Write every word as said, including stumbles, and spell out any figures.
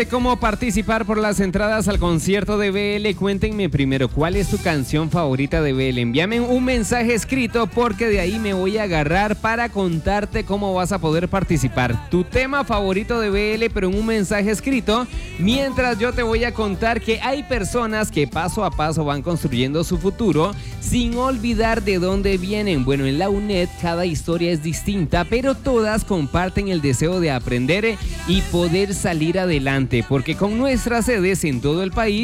¿Cómo participar por las entradas al concierto de B L? Cuéntenme primero, ¿cuál es tu canción favorita de B L? Envíame un mensaje escrito porque de ahí me voy a agarrar para contarte cómo vas a poder participar. Tu tema favorito de B L, pero en un mensaje escrito, mientras yo te voy a contar que hay personas que paso a paso van construyendo su futuro sin olvidar de dónde vienen. Bueno, en la UNED cada historia es distinta, pero todas comparten el deseo de aprender y poder salir adelante, porque con nuestras sedes en todo el país